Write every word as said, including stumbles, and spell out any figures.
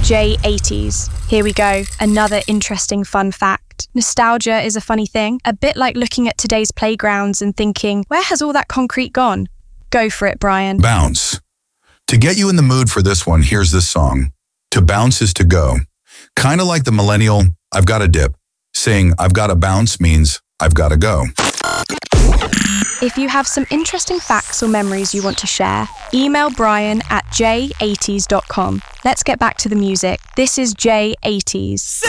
J eighties. Here we go, another interesting fun fact. Nostalgia is a funny thing, a bit like looking at today's playgrounds and thinking, where has all that concrete gone? Go for it, Brian. Bounce. To get you in the mood for this one, here's this song. To bounce is to go. Kind of like the millennial, I've got a dip. Saying I've got to bounce means I've got to go. If you have some interesting facts or memories you want to share, email Brian at j eighties dot com. Let's get back to the music. This is J eighties.